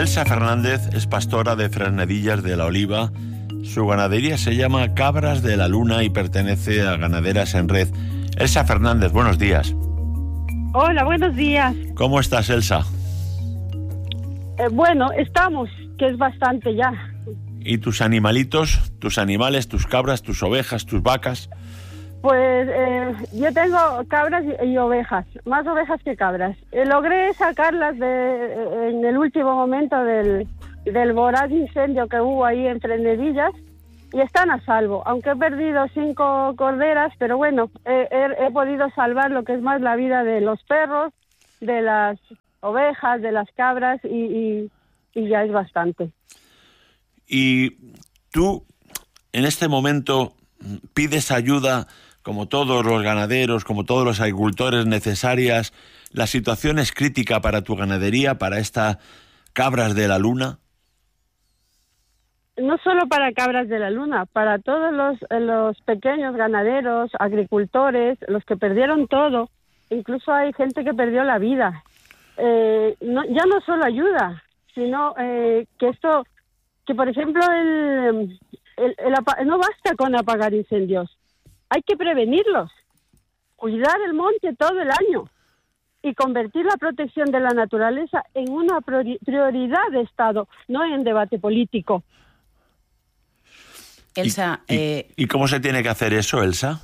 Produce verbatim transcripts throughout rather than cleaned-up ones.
Elsa Fernández es pastora de Fresnedillas de la Oliva. Su ganadería se llama Cabras de la Luna y pertenece a Ganaderas en Red. Elsa Fernández, buenos días. Hola, buenos días. ¿Cómo estás, Elsa? Eh, bueno, estamos, que es bastante ya. ¿Y tus animalitos, tus animales, tus cabras, tus ovejas, tus vacas? Pues eh, yo tengo cabras y, y ovejas, más ovejas que cabras. Eh, logré sacarlas de, eh, en el último momento del, del voraz incendio que hubo ahí en Fresnedillas y están a salvo, aunque he perdido cinco corderas, pero bueno, eh, he, he podido salvar lo que es más la vida de los perros, de las ovejas, de las cabras y, y, y ya es bastante. Y tú, en este momento, pides ayuda, como todos los ganaderos, como todos los agricultores, necesarias. ¿La situación es crítica para tu ganadería, para estas Cabras de la Luna? No solo para Cabras de la Luna, para todos los, los pequeños ganaderos, agricultores, los que perdieron todo. Incluso hay gente que perdió la vida. Eh, no, ya no solo ayuda, sino eh, que esto, que por ejemplo, el, el, el, no basta con apagar incendios. Hay que prevenirlos, cuidar el monte todo el año y convertir la protección de la naturaleza en una prioridad de Estado, no en debate político. Elsa, ¿Y, y, eh... ¿y cómo se tiene que hacer eso, Elsa?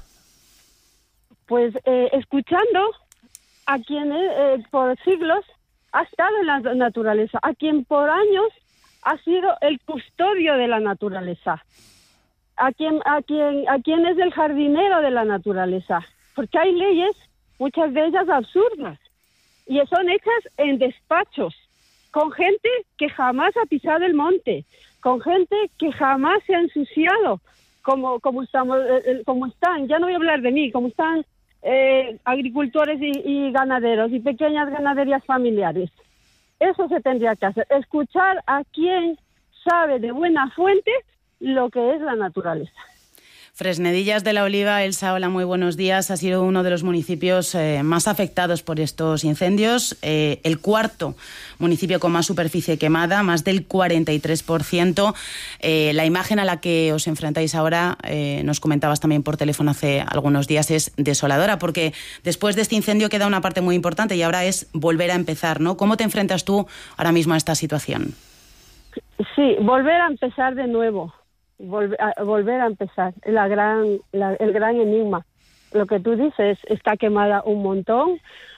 Pues eh, escuchando a quien eh, por siglos ha estado en la naturaleza, a quien por años ha sido el custodio de la naturaleza. A quien, a quien, a quien es el jardinero de la naturaleza, porque hay leyes, muchas de ellas absurdas, y son hechas en despachos, con gente que jamás ha pisado el monte, con gente que jamás se ha ensuciado, como, como, estamos, eh, como están, ya no voy a hablar de mí, como están eh, agricultores y, y ganaderos y pequeñas ganaderías familiares. Eso se tendría que hacer, escuchar a quien sabe de buena fuente lo que es la naturaleza. Fresnedillas de la Oliva, Elsa, hola, muy buenos días. Ha sido uno de los municipios eh, más afectados por estos incendios, eh, el cuarto municipio con más superficie quemada, más del cuarenta y tres por ciento. Eh, la imagen a la que os enfrentáis ahora, eh, nos comentabas también por teléfono hace algunos días, es desoladora, porque después de este incendio queda una parte muy importante y ahora es volver a empezar, ¿no? ¿Cómo te enfrentas tú ahora mismo a esta situación? Sí, volver a empezar de nuevo. Volver a, volver a empezar, la gran, la, el gran enigma. Lo que tú dices, está quemada un montón.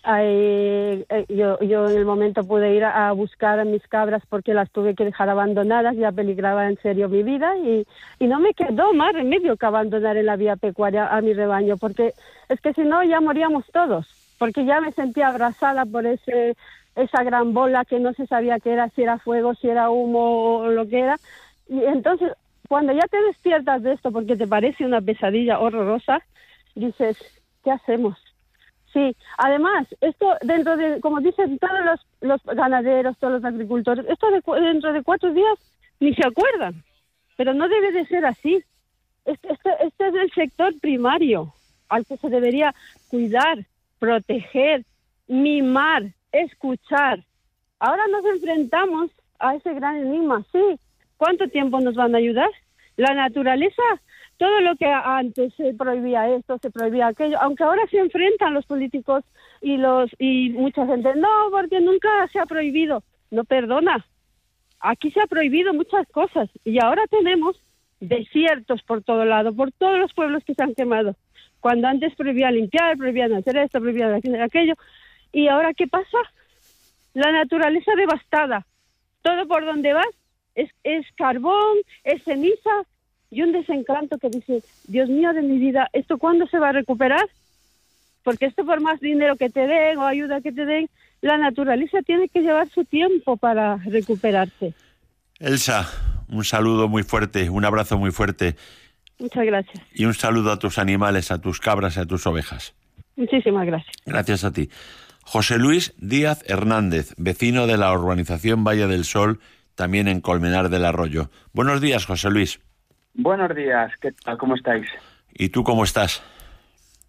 Hay, eh, yo, yo en el momento pude ir a, a buscar a mis cabras porque las tuve que dejar abandonadas, ya peligraba en serio mi vida y, y no me quedó más remedio que abandonar en la vía pecuaria a mi rebaño, porque es que si no ya moríamos todos, porque ya me sentía abrazada por ese, esa gran bola que no se sabía qué era, si era fuego, si era humo o lo que era. Y entonces, cuando ya te despiertas de esto porque te parece una pesadilla horrorosa, dices, ¿qué hacemos? Sí, además, esto dentro de, como dicen todos los, los ganaderos, todos los agricultores, esto de, dentro de cuatro días ni se acuerdan, pero no debe de ser así. Este, este, este es el sector primario al que se debería cuidar, proteger, mimar, escuchar. Ahora nos enfrentamos a ese gran enigma, sí. ¿Cuánto tiempo nos van a ayudar? La naturaleza, todo lo que antes se prohibía esto, se prohibía aquello, aunque ahora se enfrentan los políticos y los y mucha gente, no, porque nunca se ha prohibido. No, perdona, aquí se ha prohibido muchas cosas y ahora tenemos desiertos por todo lado, por todos los pueblos que se han quemado. Cuando antes prohibían limpiar, prohibían hacer esto, prohibían hacer aquello, y ahora ¿qué pasa? La naturaleza devastada, todo por donde vas Es, es carbón, es ceniza y un desencanto que dice, Dios mío de mi vida, ¿esto cuándo se va a recuperar? Porque esto por más dinero que te den o ayuda que te den, la naturaleza tiene que llevar su tiempo para recuperarse. Elsa, un saludo muy fuerte, un abrazo muy fuerte. Muchas gracias. Y un saludo a tus animales, a tus cabras y a tus ovejas. Muchísimas gracias. Gracias a ti. José Luis Díaz Hernández, vecino de la urbanización Valle del Sol, también en Colmenar del Arroyo. Buenos días, José Luis. Buenos días, ¿qué tal? ¿Cómo estáis? ¿Y tú cómo estás?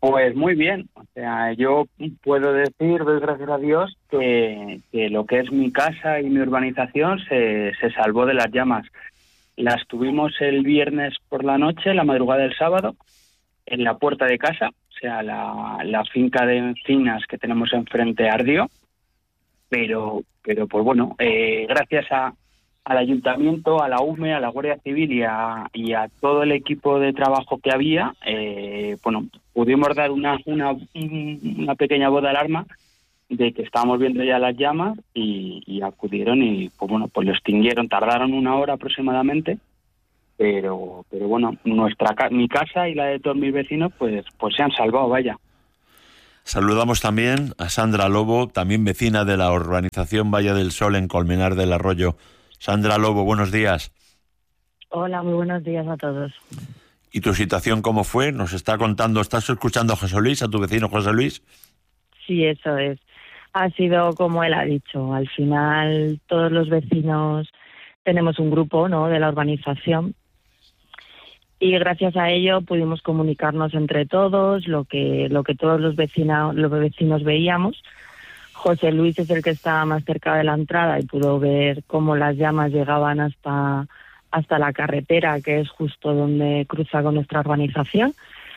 Pues muy bien, o sea, yo puedo decir, doy gracias a Dios, que, que lo que es mi casa y mi urbanización se, se salvó de las llamas. Las tuvimos el viernes por la noche, la madrugada del sábado, en la puerta de casa, o sea, la, la finca de encinas que tenemos enfrente ardió, pero, pero pues bueno, eh, gracias a, al ayuntamiento, a la U M E, a la Guardia Civil y a, y a todo el equipo de trabajo que había, eh, bueno, pudimos dar una, una, una pequeña voz de alarma de que estábamos viendo ya las llamas y, y acudieron y pues bueno, pues lo extinguieron. Tardaron una hora aproximadamente, pero pero bueno, nuestra mi casa y la de todos mis vecinos pues pues se han salvado, vaya. Saludamos también a Sandra Lobo, también vecina de la urbanización Valle del Sol en Colmenar del Arroyo. Sandra Lobo, buenos días. Hola, muy buenos días a todos. ¿Y tu situación cómo fue? Nos está contando, ¿estás escuchando a José Luis, a tu vecino José Luis? Sí, eso es. Ha sido como él ha dicho. Al final, todos los vecinos tenemos un grupo, ¿no?, de la urbanización. Y gracias a ello pudimos comunicarnos entre todos, lo que lo que todos los vecinos, los vecinos veíamos. José Luis es el que estaba más cerca de la entrada y pudo ver cómo las llamas llegaban hasta, hasta la carretera, que es justo donde cruza con nuestra urbanización.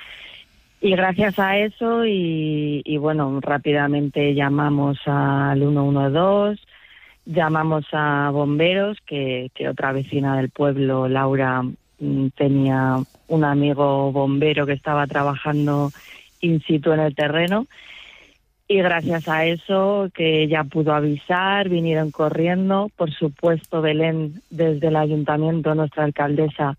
Y gracias a eso, y, y bueno, rápidamente llamamos al uno uno dos, llamamos a bomberos, que, que otra vecina del pueblo, Laura, tenía un amigo bombero que estaba trabajando in situ en el terreno, y gracias a eso que ella pudo avisar, vinieron corriendo. Por supuesto, Belén, desde el ayuntamiento, nuestra alcaldesa,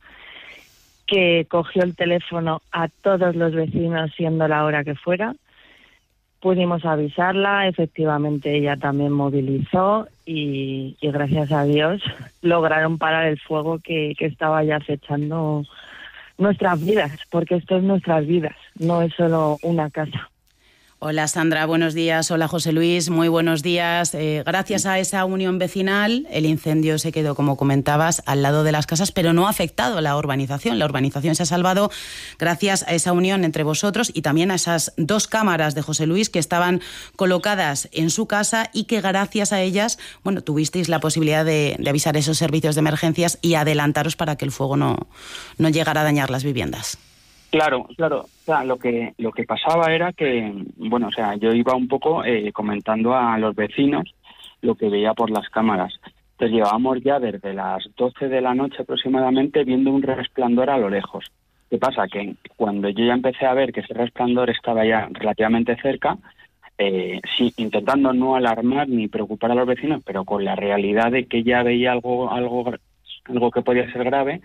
que cogió el teléfono a todos los vecinos, siendo la hora que fuera. Pudimos avisarla, efectivamente ella también movilizó y, y gracias a Dios lograron parar el fuego que, que estaba ya acechando nuestras vidas, porque esto es nuestras vidas, no es solo una casa. Hola Sandra, buenos días. Hola José Luis, muy buenos días. Eh, gracias a esa unión vecinal, el incendio se quedó, como comentabas, al lado de las casas, pero no ha afectado a la urbanización. La urbanización se ha salvado gracias a esa unión entre vosotros y también a esas dos cámaras de José Luis que estaban colocadas en su casa y que gracias a ellas, bueno, tuvisteis la posibilidad de, de avisar a esos servicios de emergencias y adelantaros para que el fuego no, no llegara a dañar las viviendas. Claro, claro. O sea, lo que lo que pasaba era que, bueno, o sea, yo iba un poco eh, comentando a los vecinos lo que veía por las cámaras. Entonces llevábamos ya desde las doce de la noche aproximadamente viendo un resplandor a lo lejos. ¿Qué pasa? Que cuando yo ya empecé a ver que ese resplandor estaba ya relativamente cerca, eh, sí, intentando no alarmar ni preocupar a los vecinos, pero con la realidad de que ya veía algo, algo, algo que podía ser grave,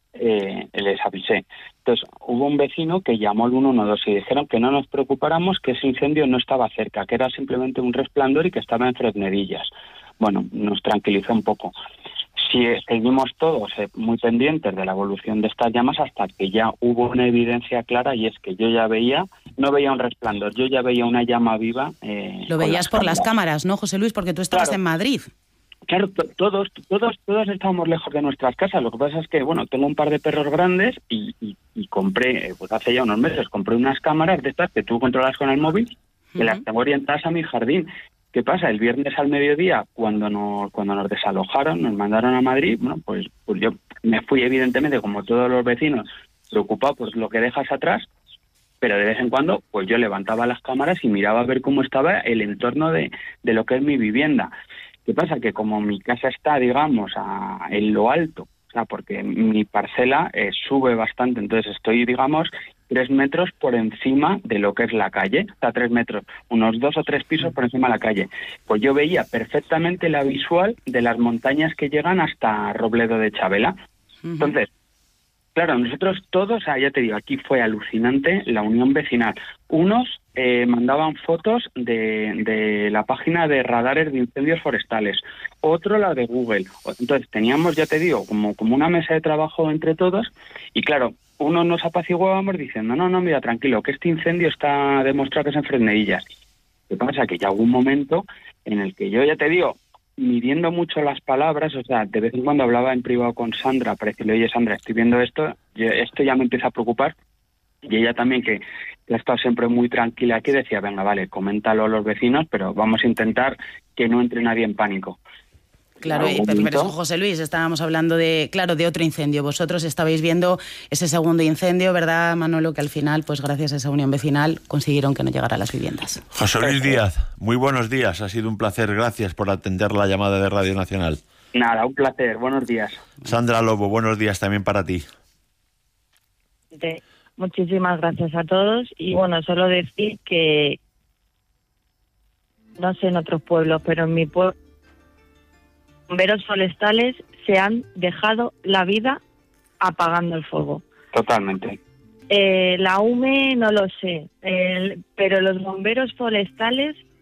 Eh, les avisé. Entonces hubo un vecino que llamó al uno uno dos y dijeron que no nos preocupáramos, que ese incendio no estaba cerca, que era simplemente un resplandor y que estaba en Fresnedillas. Bueno, nos tranquilizó un poco. Sí, seguimos todos eh, muy pendientes de la evolución de estas llamas hasta que ya hubo una evidencia clara, y es que yo ya veía, no veía un resplandor, yo ya veía una llama viva. Eh, Lo veías las por cámaras. las cámaras, ¿no, José Luis? Porque tú estabas Claro. en Madrid. Claro, to- todos, todos, todos estábamos lejos de nuestras casas. Lo que pasa es que, bueno, tengo un par de perros grandes y, y, y compré, eh, pues hace ya unos meses, compré unas cámaras de estas que tú controlas con el móvil, que Uh-huh. las tengo orientadas a mi jardín. ¿Qué pasa? El viernes al mediodía, cuando nos, cuando nos desalojaron, nos mandaron a Madrid, bueno, pues, pues yo me fui, evidentemente, como todos los vecinos, preocupado por lo que dejas atrás, pero de vez en cuando, pues yo levantaba las cámaras y miraba a ver cómo estaba el entorno de, de lo que es mi vivienda. ¿Qué pasa? Que como mi casa está, digamos, a, en lo alto, o sea, porque mi parcela eh, sube bastante, entonces estoy, digamos, tres metros por encima de lo que es la calle, o sea, tres metros, unos dos o tres pisos por encima de la calle. Pues yo veía perfectamente la visual de las montañas que llegan hasta Robledo de Chabela. Uh-huh. Entonces, claro, nosotros todos, o sea, ya te digo, aquí fue alucinante la unión vecinal. Unos eh, mandaban fotos de, de la página de radares de incendios forestales, otro la de Google. Entonces teníamos, ya te digo, como, como una mesa de trabajo entre todos y claro, uno nos apaciguábamos diciendo, no, no, mira, tranquilo, que este incendio está demostrado que es en Fresnedillas. ¿Qué pasa? Que ya hubo un momento en el que yo, ya te digo, midiendo mucho las palabras, o sea, de vez en cuando hablaba en privado con Sandra para decirle, oye Sandra, estoy viendo esto, yo, esto ya me empieza a preocupar, y ella también, que, que ha estado siempre muy tranquila aquí, decía, venga, vale, coméntalo a los vecinos, pero vamos a intentar que no entre nadie en pánico. Claro, y, pero, pero José Luis, estábamos hablando de, claro, de otro incendio. Vosotros estabais viendo ese segundo incendio, ¿verdad, Manolo? Que al final, pues gracias a esa unión vecinal, consiguieron que no llegara a las viviendas. José Luis Díaz, muy buenos días. Ha sido un placer. Gracias por atender la llamada de Radio Nacional. Nada, un placer. Buenos días. Sandra Lobo, buenos días también para ti. Muchísimas gracias a todos. Y bueno, solo decir que, no sé en otros pueblos, pero en mi pueblo, bomberos forestales se han dejado la vida apagando el fuego. Totalmente. Eh, la U M E no lo sé, el, pero los bomberos forestales